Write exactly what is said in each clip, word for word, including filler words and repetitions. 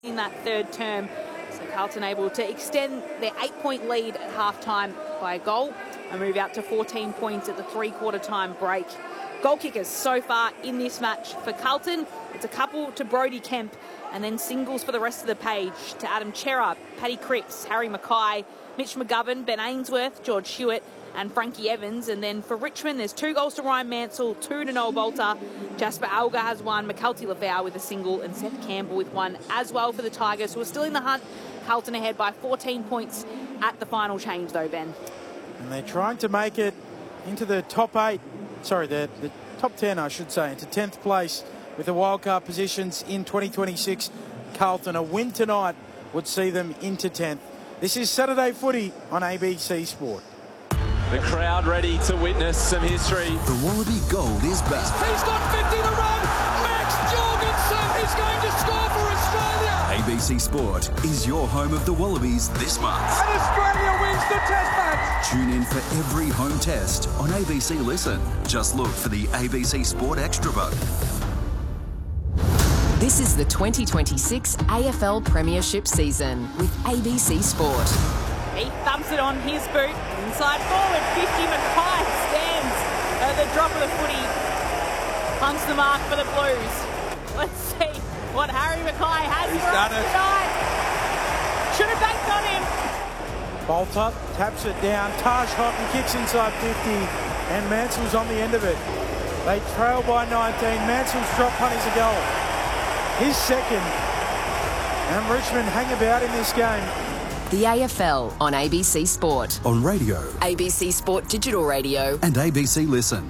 in that third term. So Carlton able to extend their eight-point lead at half-time by a goal and move out to fourteen points at the three-quarter time break. Goal kickers so far in this match for Carlton, it's a couple to Brody Kemp, and then singles for the rest of the page to Adam Chera, Paddy Cripps, Harry Mackay, Mitch McGovern, Ben Ainsworth, George Hewitt and Frankie Evans. And then for Richmond, there's two goals to Ryan Mansell, two to Noah Bolter. Jasper Alga has one, McKelty Lafau with a single, and Seth Campbell with one as well for the Tigers, who are still in the hunt. Carlton ahead by fourteen points at the final change though, Ben. And they're trying to make it into the top eight, sorry, the, the top ten, I should say, into tenth place with the wildcard positions in twenty twenty-six. Carlton, a win tonight would see them into tenth. This is Saturday Footy on A B C Sport. The crowd ready to witness some history. The Wallaby Gold is back. He's got fifty to run. Max Jorgensen is going to score for Australia. A B C Sport is your home of the Wallabies this month. And Australia wins the test match. Tune in for every home test on A B C Listen. Just look for the A B C Sport Extra button. This is the twenty twenty-six A F L Premiership season with A B C Sport. He thumps it on his boot. Inside forward, fifty. Mackay stands at the drop of the footy. Punts the mark for the Blues. Let's see what Harry Mackay has He's for us done it. tonight. Should have banked on him. Bolter taps it down. Taj Houghton kicks inside fifty, and Mansell's on the end of it. They trail by nineteen. Mansell's drop punt is a goal. His second. And Richmond hang about in this game. The A F L on A B C Sport. On radio. A B C Sport Digital Radio. And A B C Listen.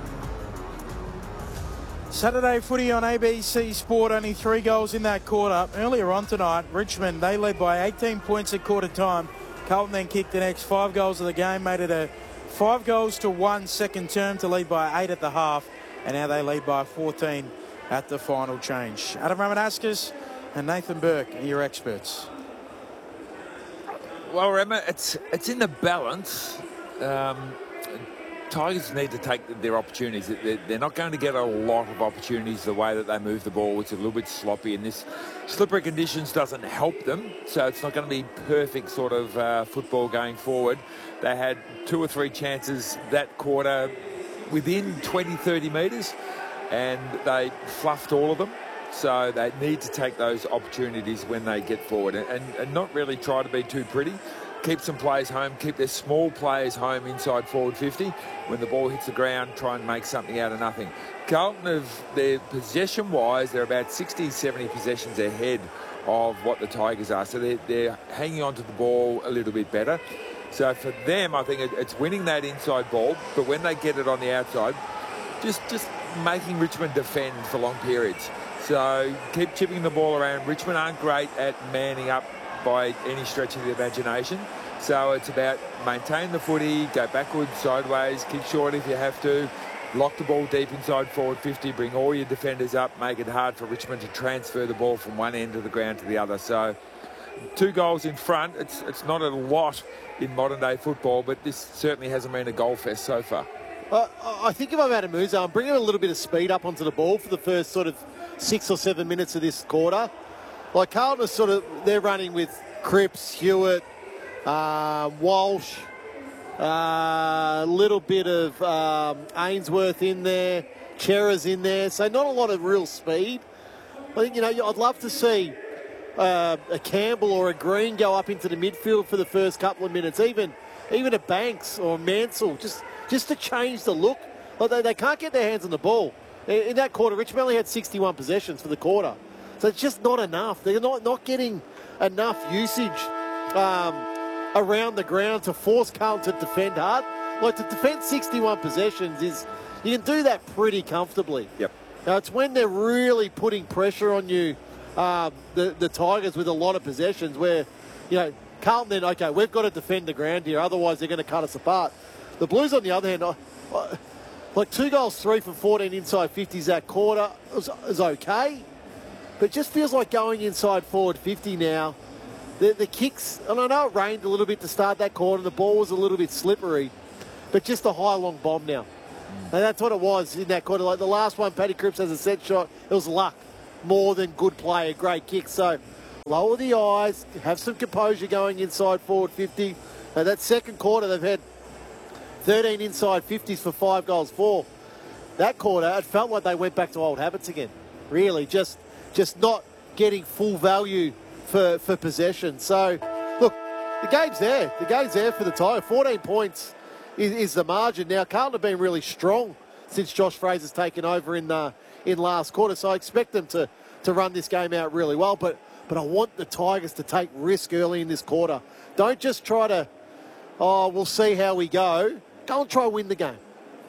Saturday Footy on A B C Sport, only three goals in that quarter. Earlier on tonight, Richmond, they led by eighteen points at quarter time. Carlton then kicked the next five goals of the game, made it a five goals to one second term to lead by eight at the half, and now they lead by fourteen at the final change. Adam Ramanaskas and Nathan Burke are your experts. Well, Rema, it's it's in the balance. Um, Tigers need to take their opportunities. They're, they're not going to get a lot of opportunities the way that they move the ball. It's a little bit sloppy, and this slippery conditions doesn't help them. So it's not going to be perfect sort of uh, football going forward. They had two or three chances that quarter within twenty, thirty metres, and they fluffed all of them. So they need to take those opportunities when they get forward and, and, and not really try to be too pretty. Keep some players home, keep their small players home inside forward fifty. When the ball hits the ground, try and make something out of nothing. Carlton, have their possession-wise, they're about sixty, seventy possessions ahead of what the Tigers are. So they're, they're hanging on to the ball a little bit better. So for them, I think it's winning that inside ball, but when they get it on the outside, just, just making Richmond defend for long periods. So keep chipping the ball around. Richmond aren't great at manning up by any stretch of the imagination. So it's about maintain the footy, go backwards, sideways, kick short if you have to, lock the ball deep inside forward fifty, bring all your defenders up, make it hard for Richmond to transfer the ball from one end of the ground to the other. So two goals in front, it's, it's not a lot in modern day football, but this certainly hasn't been a goal fest so far. Uh, I think if I'm Adam Musa, I'm bringing a little bit of speed up onto the ball for the first sort of six or seven minutes of this quarter. Like Carlton is sort of, they're running with Cripps, Hewitt, uh, Walsh, a uh, little bit of um, Ainsworth in there, Chera's in there, so not a lot of real speed. I think, you know, I'd love to see uh, a Campbell or a Green go up into the midfield for the first couple of minutes, even even a Banks or a Mansell, just, just to change the look. Like they, they can't get their hands on the ball. In that quarter, Richmond only had sixty-one possessions for the quarter. So it's just not enough. They're not, not getting enough usage um, around the ground to force Carlton to defend hard. Like, to defend sixty-one possessions is, you can do that pretty comfortably. Yep. Now, it's when they're really putting pressure on you, um, the, the Tigers, with a lot of possessions where, you know, Carlton then, okay, we've got to defend the ground here, otherwise they're going to cut us apart. The Blues, on the other hand, I, I, like two goals, three from fourteen inside fifties that quarter is, is okay. But it just feels like going inside forward fifty now. The, the kicks, and I know it rained a little bit to start that quarter, the ball was a little bit slippery, but just a high long bomb now. And that's what it was in that quarter. Like the last one, Paddy Cripps has a set shot, it was luck more than good play, a great kick. So lower the eyes, have some composure going inside forward fifty. Now that second quarter, they've had thirteen inside fifties for five goals, four. That quarter, it felt like they went back to old habits again. Really, just just not getting full value for, for possession. So, look, the game's there. The game's there for the Tigers. fourteen points is, is the margin. Now, Carlton have been really strong since Josh Fraser's taken over in uh, in last quarter. So I expect them to, to run this game out really well. But, but I want the Tigers to take risk early in this quarter. Don't just try to, oh, we'll see how we go. Go and try to win the game.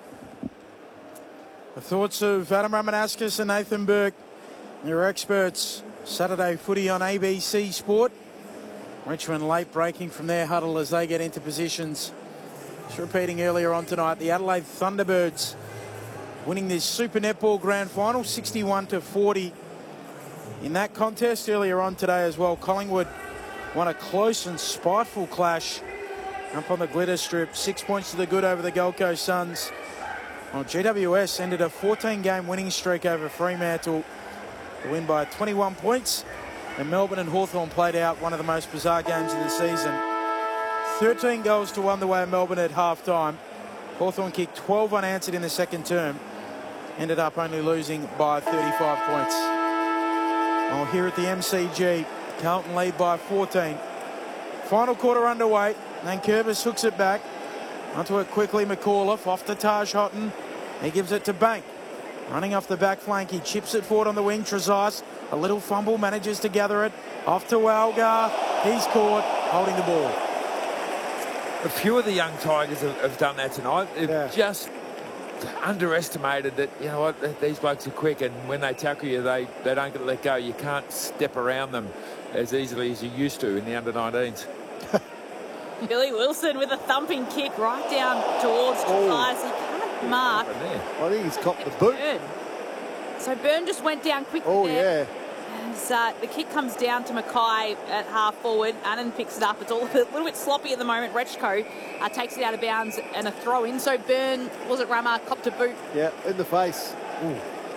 The thoughts of Adam Ramanauskas and Nathan Burke, your experts. Saturday footy on A B C Sport. Richmond late breaking from their huddle as they get into positions. Just repeating earlier on tonight, the Adelaide Thunderbirds winning this Super Netball Grand Final, sixty-one to forty. In that contest earlier on today as well, Collingwood won a close and spiteful clash up on the glitter strip. Six points to the good over the Gold Coast Suns. Well, G W S ended a fourteen game winning streak over Fremantle to win by twenty-one points. And Melbourne and Hawthorn played out one of the most bizarre games of the season. thirteen goals to one the way of Melbourne at half-time. Hawthorn kicked twelve unanswered in the second term. Ended up only losing by thirty-five points. Well, here at the M C G, Carlton lead by fourteen. Final quarter underway. Nankervis hooks it back. Onto it quickly, McAuliffe, off to Taj Houghton. He gives it to Bank. Running off the back flank, he chips it forward on the wing. Trezise, a little fumble, manages to gather it. Off to Algar. He's caught, holding the ball. A few of the young Tigers have, have done that tonight. They've Yeah. just underestimated that, you know what, these blokes are quick, and when they tackle you, they, they don't get let go. You can't step around them as easily as you used to in the under nineteens. Billy Wilson with a thumping kick right down towards Trezise. He can't mark. I think he's copped the boot. Burn. So Burn just went down quickly Oh, there. yeah. As, uh, the kick comes down to Mackay at half forward. Annan picks it up. It's all a little bit sloppy at the moment. Rechko uh, takes it out of bounds and a throw in. So Burn, was it Rama, copped a boot? Yeah, in the face. Ooh.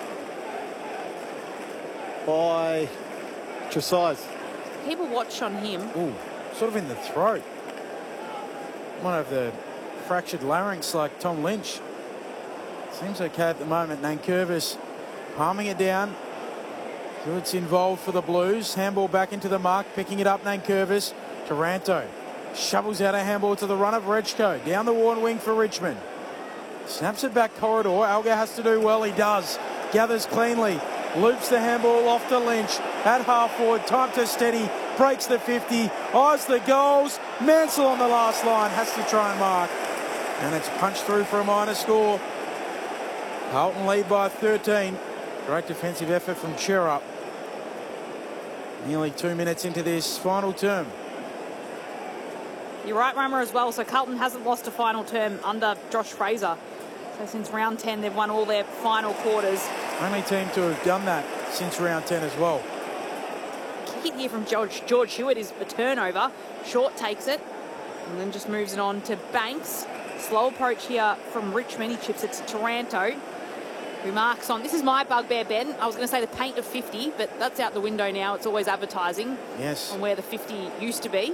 By Trezise. Keep a watch on him. Ooh, sort of in the throat. Might have the fractured larynx like Tom Lynch. Seems okay at the moment. Nankervis palming it down. Hewitt's involved for the Blues. Handball back into the mark, picking it up, Nankervis. Taranto shovels out a handball to the run of Rechko. Down the worn wing for Richmond. Snaps it back corridor. Algar has to do well. He does. Gathers cleanly. Loops the handball off to Lynch. At half forward. Time to steady. Breaks the fifty. Eyes the goals. Mansell on the last line. Has to try and mark. And it's punched through for a minor score. Carlton lead by thirteen. Great defensive effort from Cherub. Nearly two minutes into this final term. You're right, Rama, as well. So Carlton hasn't lost a final term under Josh Fraser. So since round ten, they've won all their final quarters. Only team to have done that since round ten as well. Kick here from George, George Hewitt is a turnover. Short takes it and then just moves it on to Banks. Slow approach here from Richmond. He chips it to Taranto, who marks on. This is my bugbear, Ben. I was going to say the paint of fifty, but that's out the window now. It's always advertising Yes. on where the fifty used to be.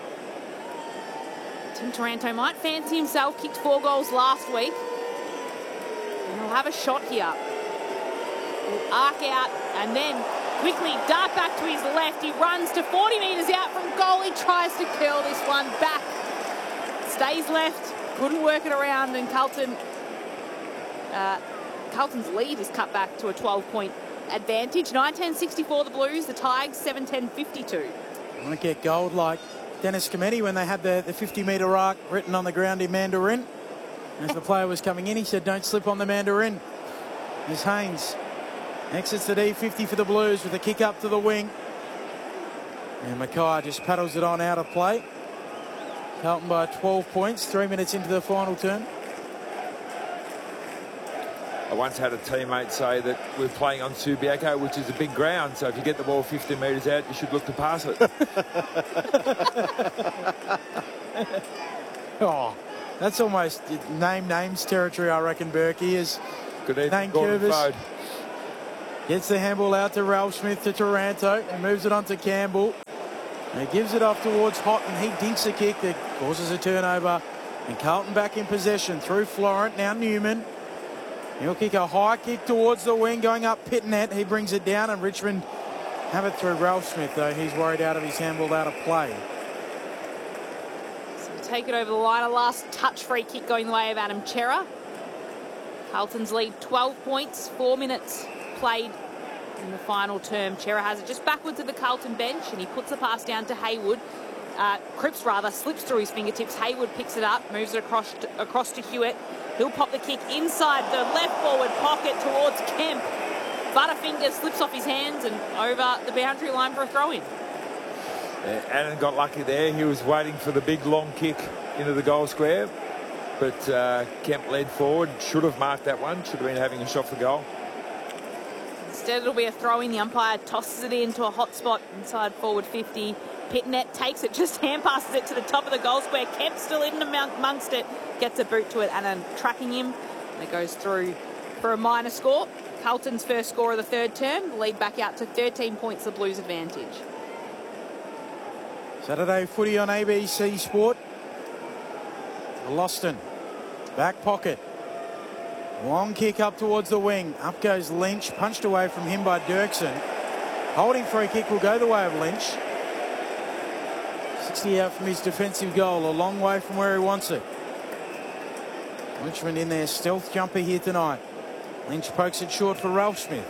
Tim Taranto might fancy himself. Kicked four goals last week. And he'll have a shot here. He'll arc out and then quickly dart back to his left. He runs to forty metres out from goal. He tries to curl this one back. Stays left. Couldn't work it around, and Carlton... Uh, Carlton's lead is cut back to a twelve point advantage. nine ten sixty-four the Blues, the Tigers seven ten fifty-two. I want to get gold like Dennis Cometti when they had the, the fifty metre arc written on the ground in Mandarin. As the player was coming in, he said, don't slip on the Mandarin. There's Haynes. Exits the D fifty for the Blues with a kick up to the wing. And Mackay just paddles it on out of play. Carlton by twelve points, three minutes into the final term. I once had a teammate say that we're playing on Subiaco, which is a big ground, so if you get the ball fifty metres out, you should look to pass it. Oh, that's almost name names territory, I reckon, Berkey is. Good evening, Gordon Nankervis. Fode. Gets the handball out to Ralph Smith to Taranto and moves it on to Campbell. And he gives it off towards Houghton. He dinks a kick that causes a turnover. And Carlton back in possession through Florent. Now Newman. He'll kick a high kick towards the wing, going up Pitnet. He brings it down, and Richmond have it through Ralph Smith, though. He's worried out of his handball out of play. So take it over the line. A last touch free kick going the way of Adam Chera. Carlton's lead twelve points, four minutes played in the final term. Chera has it just backwards of the Carlton bench, and he puts the pass down to Haywood. Uh, Cripps rather slips through his fingertips. Haywood picks it up, moves it across to, across to Hewitt. He'll pop the kick inside the left forward pocket towards Kemp. Butterfinger slips off his hands and over the boundary line for a throw-in. Yeah, Annan got lucky there. He was waiting for the big long kick into the goal square, but uh, Kemp led forward. Should have marked that one. Should have been having a shot for goal. Instead, it'll be a throw-in. The umpire tosses it into a hot spot inside forward fifty. Pitnet takes it, just hand passes it to the top of the goal square. Kemp still in amongst it, gets a boot to it, and then tracking him. And it goes through for a minor score. Carlton's first score of the third term. The lead back out to thirteen points, the Blues' advantage. Saturday footy on A B C Sport. Loston, back pocket. Long kick up towards the wing. Up goes Lynch, punched away from him by Dirksen. Holding free kick will go the way of Lynch. sixty out from his defensive goal, a long way from where he wants it. Richmond in their stealth jumper here tonight. Lynch pokes it short for Ralph Smith.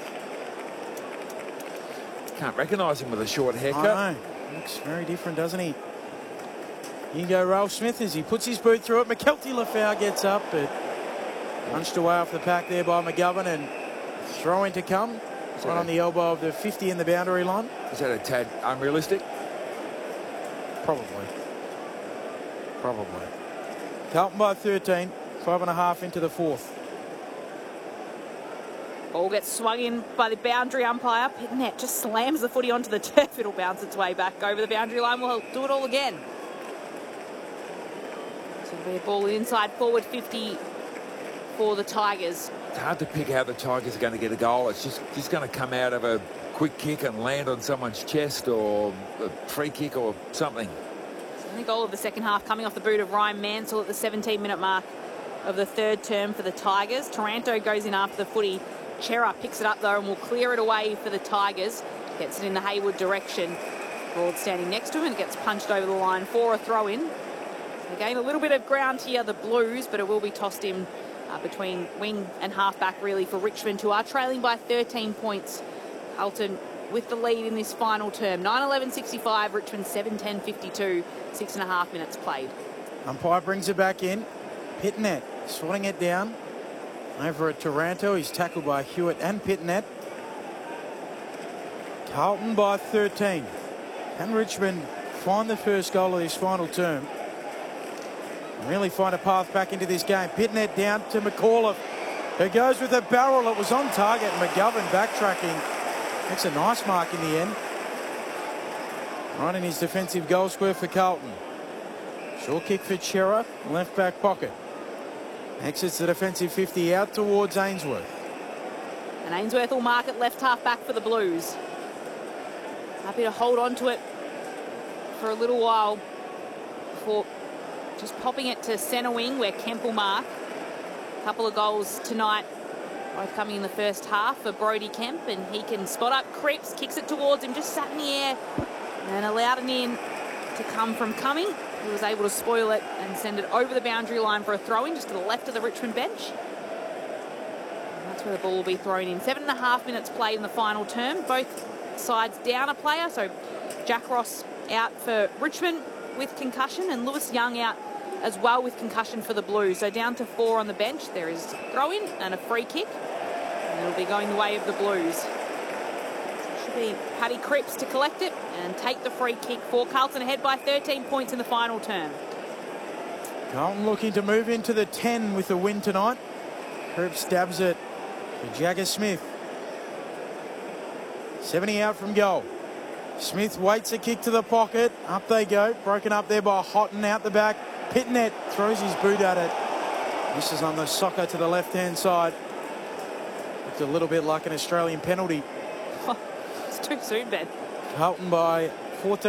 Can't recognise him with a short haircut. I know. Looks very different, doesn't he? Here you go, Ralph Smith, as he puts his boot through it. McKelty Lafau gets up, but punched away off the pack there by McGovern, and throw in to come. Right on the elbow of the fifty in the boundary line. Is that a tad unrealistic? Probably. Probably. Carlton by thirteen. Five and a half into the fourth. Ball gets swung in by the boundary umpire. Pitnet just slams the footy onto the turf. It'll bounce its way back over the boundary line. We'll do it all again. So it'll be a ball inside forward fifty for the Tigers. It's hard to pick how the Tigers are going to get a goal. It's just, just going to come out of a quick kick and land on someone's chest, or a free kick or something. So the goal of the second half coming off the boot of Ryan Mansell at the seventeen minute mark of the third term for the Tigers. Taranto goes in after the footy. Chera picks it up though and will clear it away for the Tigers. Gets it in the Haywood direction. Broad standing next to him, and it gets punched over the line for a throw-in. They gain a little bit of ground here, the Blues, but it will be tossed in uh, between wing and halfback really for Richmond, who are trailing by thirteen points. Carlton with the lead in this final term. nine eleven sixty-five, Richmond seven ten fifty-two. Six and a half minutes played. Umpire brings it back in. Pitnet swatting it down. Over at Taranto, he's tackled by Hewitt and Pitnet. Carlton by thirteen. Can Richmond find the first goal of this final term? And really find a path back into this game. Pitnet down to McAuliffe, who goes with a barrel. It was on target. McGovern backtracking. Makes a nice mark in the end. Right in his defensive goal square for Carlton. Short kick for Chera, left back pocket. Exits the defensive fifty out towards Ainsworth. And Ainsworth will mark it left half back for the Blues. Happy to hold on to it for a little while before just popping it to centre wing where Kemp will mark. A couple of goals tonight, both coming in the first half for Brodie Kemp, and he can spot up Cripps, kicks it towards him, just sat in the air and allowed an in to come from Cumming. He was able to spoil it and send it over the boundary line for a throw-in just to the left of the Richmond bench. And that's where the ball will be thrown in. Seven and a half minutes played in the final term. Both sides down a player. So Jack Ross out for Richmond with concussion, and Lewis Young out as well with concussion for the Blues. So down to four on the bench. There is a throw-in and a free kick. And it'll be going the way of the Blues. Be Paddy Cripps to collect it and take the free kick for Carlton, ahead by thirteen points in the final term. Carlton looking to move into the ten with the win tonight. Cripps stabs it to Jagger Smith. seventy out from goal. Smith waits a kick to the pocket. Up they go. Broken up there by Houghton out the back. Pitnet throws his boot at it. Misses on the socker to the left-hand side. It's a little bit like an Australian penalty. It's too soon, Ben. Carlton by fourteen.